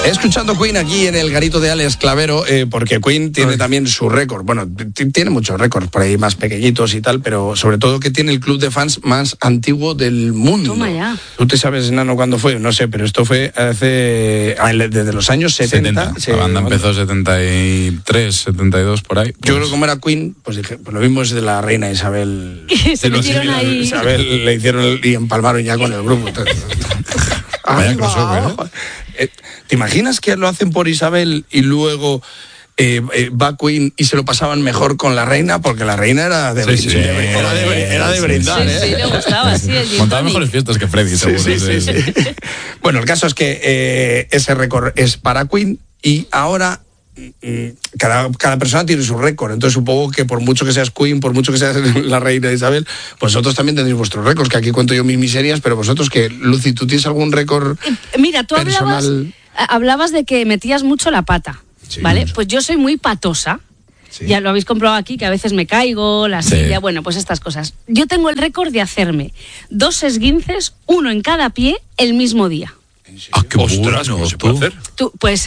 Escuchando Queen aquí en el garito de Alex Clavero, porque Queen tiene también su récord. Bueno, tiene muchos récords por ahí más pequeñitos y tal, pero sobre todo que tiene el club de fans más antiguo del mundo. Toma ya. ¿Tú te sabes, Nano, cuándo fue? No sé, pero esto fue desde los años 70. La banda empezó 73, 72, por ahí. Yo creo que como era Queen, pues dije, pues lo mismo es de la reina Isabel. Se metieron ahí. Isabel le hicieron y empalmaron ya con el grupo. Vaya crossover, ¿Te imaginas que lo hacen por Isabel y luego va Queen y se lo pasaban mejor con la reina? Porque la reina era de brindar. Sí, le gustaba, sí. Montaba mejores fiestas que Freddy, seguro. Sí. Bueno, el caso es que ese récord es para Queen y ahora cada persona tiene su récord. Entonces supongo que por mucho que seas Queen, por mucho que seas la reina Isabel, vosotros también tenéis vuestros récords, que aquí cuento yo mis miserias, pero vosotros, que Lucy, ¿tú tienes algún récord Mira, tú personal? hablabas de que metías mucho la pata, sí, ¿vale? Pues yo soy muy patosa. Sí. Ya lo habéis comprobado aquí, que a veces me caigo, la silla, bueno, pues estas cosas. Yo tengo el récord de hacerme 2 esguinces, 1 en cada pie, el mismo día. Ah, qué ostras, ¿cómo se puede hacer? Pues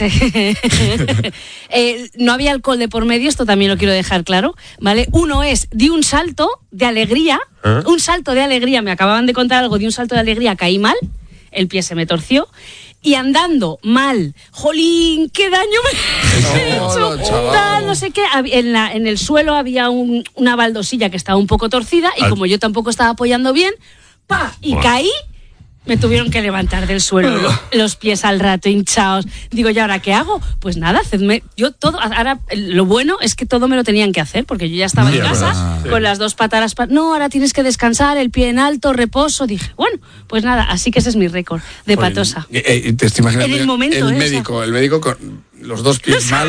no había alcohol de por medio, esto también lo quiero dejar claro, ¿vale? Uno es de un salto de alegría, un salto de alegría, me acababan de contar algo, de un salto de alegría caí mal, el pie se me torció, y andando mal, jolín, qué daño me he hecho, no sé qué, en el suelo había una baldosilla que estaba un poco torcida, y como yo tampoco estaba apoyando bien, y caí. Me tuvieron que levantar del suelo, los pies al rato hinchados. Digo, ¿y ahora qué hago? Pues nada, hacedme yo todo. Ahora, lo bueno es que todo me lo tenían que hacer, porque yo ya estaba en casa con las 2 patadas. No, ahora tienes que descansar, el pie en alto, reposo. Dije, bueno, pues nada, así que ese es mi récord de patosa. Te estoy imaginando en el momento, el médico con los 2 pies mal.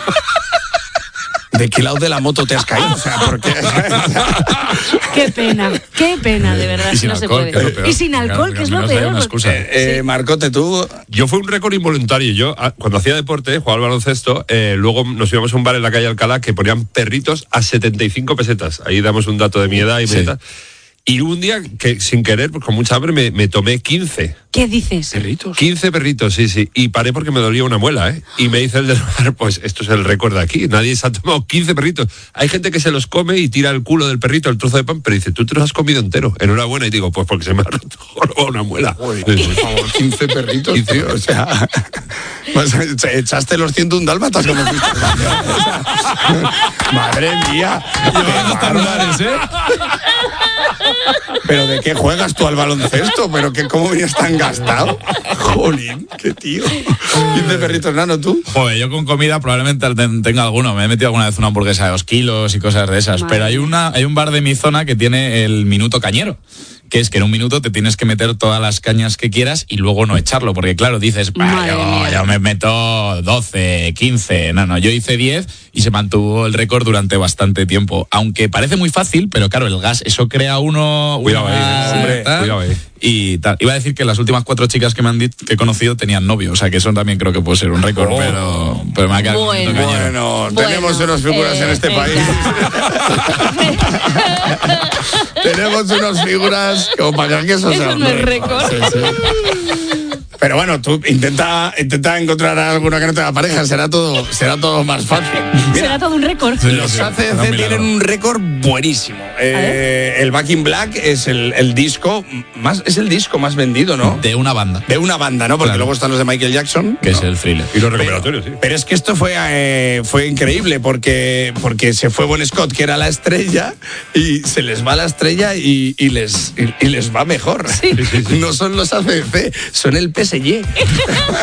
¿De qué lado de la moto te has caído? O sea, porque... Qué pena, de verdad, y no se puede. Y sin alcohol, que es lo peor. Sí. Marcote, tú... Yo fue un récord involuntario. Yo, cuando hacía deporte, jugaba al baloncesto, luego nos íbamos a un bar en la calle Alcalá que ponían perritos a 75 pesetas. Ahí damos un dato de mi edad y mi edad. Y un día, que sin querer, pues con mucha hambre, me tomé 15. ¿Qué dices? ¿Perritos? 15 perritos, sí. Y paré porque me dolía una muela, ¿eh? Y me dice el del bar, pues esto es el récord de aquí. Nadie se ha tomado 15 perritos. Hay gente que se los come y tira el culo del perrito, el trozo de pan, pero dice, tú te los has comido entero. Enhorabuena. Y digo, pues porque se me ha roto una muela. Uy, por favor, 15 perritos, tío. O sea, pues, echaste los 101 dálmatas como fuiste. O sea, madre mía. ¿Pero de qué juegas tú al baloncesto? ¿Pero qué, cómo venías tan gastado? Jolín, qué tío. 15 perritos, Nano, ¿tú? Joder, yo con comida probablemente tenga alguno. Me he metido alguna vez una hamburguesa de 2 kilos y cosas de esas. Pero hay un bar de mi zona que tiene el minuto cañero, que es que en un minuto te tienes que meter todas las cañas que quieras y luego no echarlo, porque claro, dices, yo me meto 12, 15, no, yo hice 10 y se mantuvo el récord durante bastante tiempo, aunque parece muy fácil, pero claro, el gas, eso crea cuidado ahí. Y tal. Iba a decir que las últimas 4 chicas que me han dicho que he conocido tenían novio, o sea que eso también creo que puede ser un récord, pero me ha quedado bueno, tenemos unas figuras en este país. Tenemos unas figuras como para que eso sea no es récord. Sí. Pero bueno, tú intenta encontrar alguna que no tenga pareja, será todo más fácil. Mira, será todo un récord. Los ACDC tienen un récord buenísimo. El Back in Black es el disco más vendido, ¿no? De una banda. De una banda, ¿no? Porque luego están los de Michael Jackson, que es el Thriller. Y los recuperatorios, sí. Pero es que esto fue increíble porque se fue Bon Scott, que era la estrella, y se les va la estrella y les va mejor. Sí. No son los ACDC, son el PSG.